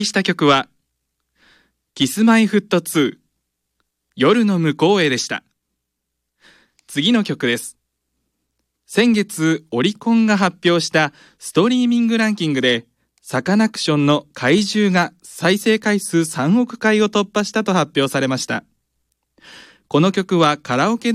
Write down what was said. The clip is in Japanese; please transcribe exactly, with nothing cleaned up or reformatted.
した曲はキスマイフットツー夜の向こうへでした。次の曲です。先月オリコンが発表したストリーミングランキングでサカナクションの怪獣が再生回数さんおくかいを突破したと発表されました。この曲はカラオケ